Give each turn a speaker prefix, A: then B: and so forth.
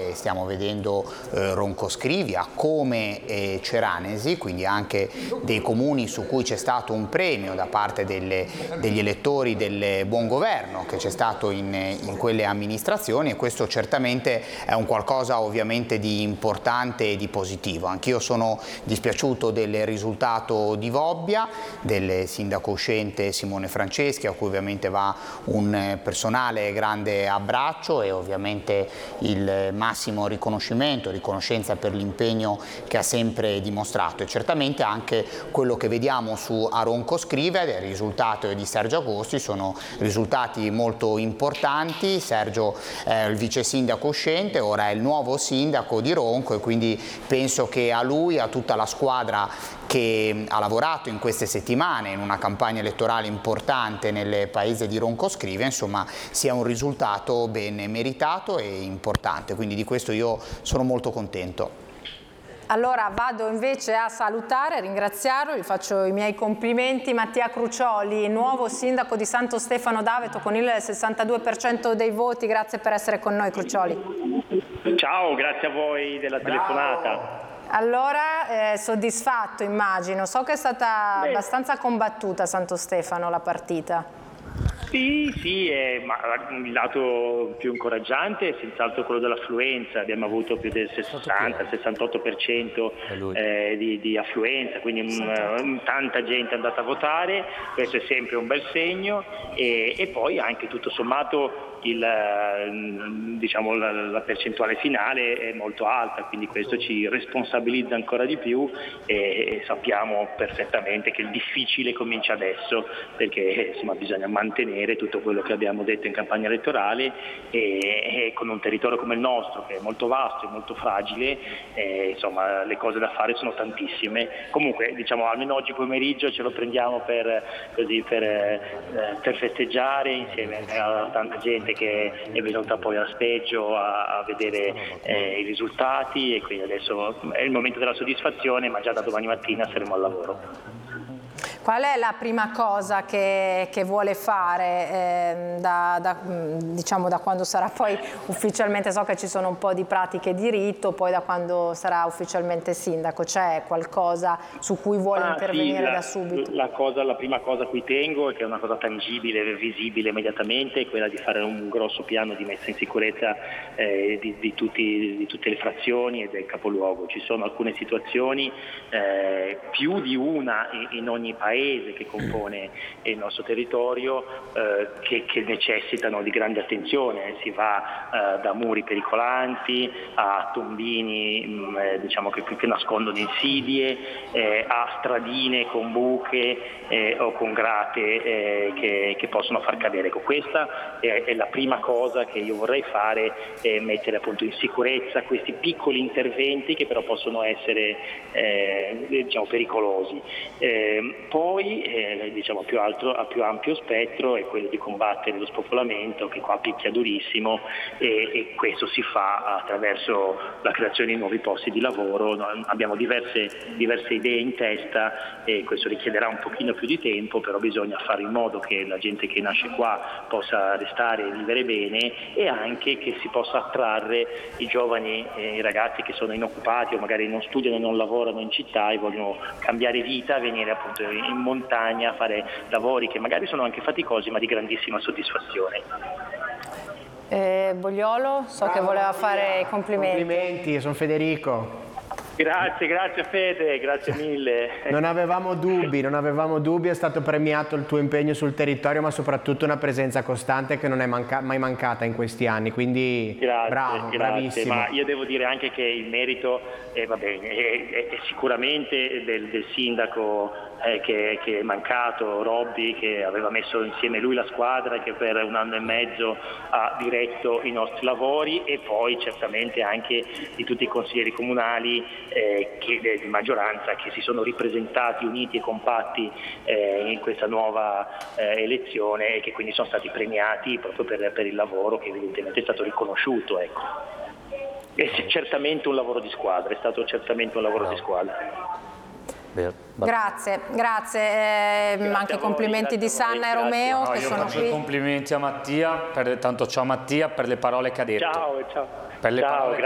A: stiamo vedendo Roncoscrivia come Ceranesi, quindi anche dei comuni su cui c'è stato un premio da parte degli elettori del buon governo che c'è stato in quelle amministrazioni, e questo certamente è un qualcosa ovviamente di importante e di positivo. Anch'io sono dispiaciuto del risultato di Vobbia, del sindaco uscente Simone Franceschi, a cui ovviamente va un personale grande abbraccio e ovviamente il massimo riconoscenza per l'impegno che ha sempre dimostrato, e certamente anche quello che vediamo a Roncoscrivia del risultato di Sergio Agosti sono risultati molto importanti. Sergio è il vice sindaco uscente, ora è il nuovo sindaco di Ronco, e quindi penso che a lui, a tutta la squadra che ha lavorato in queste settimane in una campagna elettorale importante nel paese di Roncoscrivia, insomma, sia un risultato ben meritato e importante, quindi di questo io sono molto contento.
B: Allora vado invece a salutare, a ringraziarlo, gli faccio i miei complimenti. Mattia Crucioli, nuovo sindaco di Santo Stefano d'Aveto con il 62% dei voti, grazie per essere con noi, Crucioli.
C: Ciao, grazie a voi della telefonata.
B: Allora, soddisfatto immagino, so che è stata abbastanza combattuta a Santo Stefano la partita.
C: Sì, ma il lato più incoraggiante è senz'altro quello dell'affluenza. Abbiamo avuto più del 60-68% di affluenza, quindi tanta gente è andata a votare, questo è sempre un bel segno, e poi anche tutto sommato la percentuale finale è molto alta, quindi questo ci responsabilizza ancora di più, e sappiamo perfettamente che il difficile comincia adesso, perché insomma bisogna mantenere tutto quello che abbiamo detto in campagna elettorale, e con un territorio come il nostro che è molto vasto e molto fragile, insomma le cose da fare sono tantissime. Comunque almeno oggi pomeriggio ce lo prendiamo per festeggiare insieme a tanta gente che è venuta poi a Steggio a vedere i risultati, e quindi adesso è il momento della soddisfazione, ma già da domani mattina saremo al lavoro.
B: Qual è la prima cosa che vuole fare da quando sarà poi ufficialmente, so che ci sono un po' di pratiche di rito, poi da quando sarà ufficialmente sindaco, c'è qualcosa su cui vuole intervenire da subito?
C: La prima cosa a cui tengo, e che è una cosa tangibile, visibile immediatamente, è quella di fare un grosso piano di messa in sicurezza di tutte le frazioni e del capoluogo. Ci sono alcune situazioni, più di una in ogni paese che compone il nostro territorio, che necessitano di grande attenzione. Si va da muri pericolanti a tombini che nascondono insidie, a stradine con buche o con grate che possono far cadere. Questa è la prima cosa che io vorrei fare, mettere appunto in sicurezza questi piccoli interventi che però possono essere pericolosi. Poi a più ampio spettro è quello di combattere lo spopolamento, che qua picchia durissimo, e questo si fa attraverso la creazione di nuovi posti di lavoro. Abbiamo diverse idee in testa, e questo richiederà un pochino più di tempo, però bisogna fare in modo che la gente che nasce qua possa restare e vivere bene, e anche che si possa attrarre i giovani e i ragazzi che sono inoccupati o magari non studiano e non lavorano in città e vogliono cambiare vita, venire appunto in montagna a fare lavori che magari sono anche faticosi ma di grandissima soddisfazione.
B: Bogliolo, so che voleva fare complimenti.
D: Complimenti, sono Federico.
C: Grazie Fede, grazie mille.
D: Non avevamo dubbi, è stato premiato il tuo impegno sul territorio, ma soprattutto una presenza costante che non è mai mancata in questi anni, quindi bravo, bravissimo.
C: Ma io devo dire anche che il merito è sicuramente del sindaco che è mancato, Robby, che aveva messo insieme lui la squadra e che per 1 anno e mezzo ha diretto i nostri lavori, e poi certamente anche di tutti i consiglieri comunali di maggioranza che si sono ripresentati uniti e compatti in questa nuova elezione, e che quindi sono stati premiati proprio per il lavoro che evidentemente è stato riconosciuto. È certamente un lavoro di squadra, è stato certamente un lavoro di squadra.
B: Grazie, anche complimenti di Sanna e Romeo che sono qui.
E: Complimenti a Mattia, tanto ciao Mattia, per le parole che ha detto.
C: Ciao.